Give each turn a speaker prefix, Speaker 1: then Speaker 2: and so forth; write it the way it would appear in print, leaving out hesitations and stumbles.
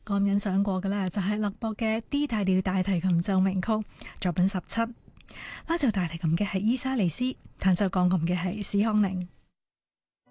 Speaker 1: 剛欣賞過嘅呢，就係勒博嘅 D 大調大提琴奏鳴曲作品17，拉奏大提琴嘅係伊莎莉斯，彈奏鋼琴嘅係史康寧。